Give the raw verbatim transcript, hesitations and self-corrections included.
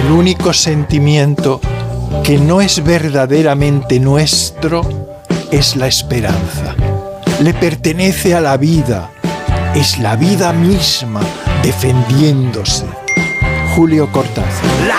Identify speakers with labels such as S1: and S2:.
S1: el único sentimiento que no es verdaderamente nuestro es la esperanza. Le pertenece a la vida, es la vida misma defendiéndose. Julio Cortázar.
S2: La